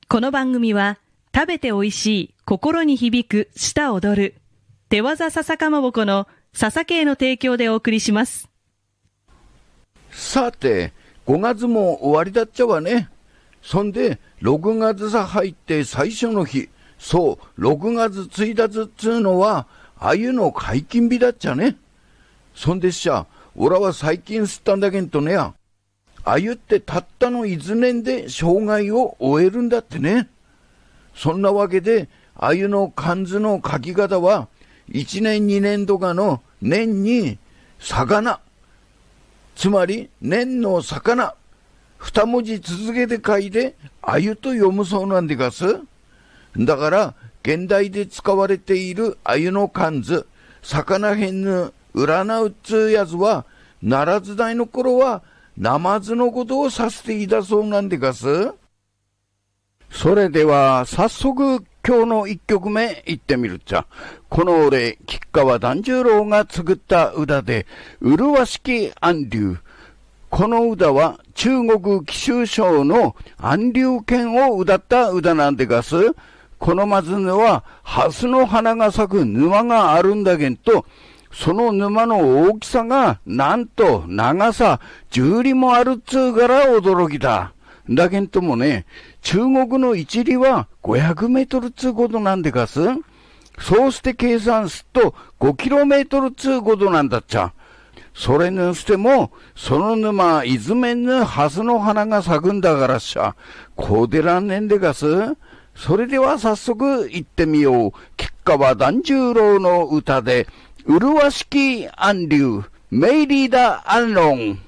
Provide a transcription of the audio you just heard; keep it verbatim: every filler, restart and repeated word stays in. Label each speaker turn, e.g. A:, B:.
A: この番組は食べておいしい、心に響く、舌踊る手技笹かまぼこの笹系の提供でお送りします。
B: さてごがつも終わりだっちゃわね。そんでろくがつさ入って最初の日、そうろくがつついたちっつうのは鮎の解禁日だっちゃね。そんでっしゃ、おらは最近吸ったんだけんとねや、鮎ってたったのいちねんで生涯を終えるんだってね。そんなわけで鮎の漢字の書き方はいちねんにねんとかの年に魚、つまり年の魚二文字続けて書いて鮎と読むそうなんでがす。だから現代で使われている鮎の漢字魚編の占うっつうやつは奈良時代の頃はナマズのことを指していたそうなんでがす。それでは早速今日の一曲目行ってみるっちゃ。この俺吉川團十郎が作った歌で麗しき安流。この歌は中国貴州省の安流県を歌った歌なんでがす。この松には蓮の花が咲く沼があるんだけんと、その沼の大きさがなんと長さじゅう里もあるっつうから驚きだ。だけんともね、中国の一里はごひゃくメートルっつうことなんでがす。そうして計算するとごキロメートルっつうことなんだっちゃ。それにしても、その沼一面に蓮の花が咲くんだからっしゃ。こうでらんねんでがす。それでは早速行ってみよう。吉川團十郎の歌で麗しき安流、メイリーダ・アンロン。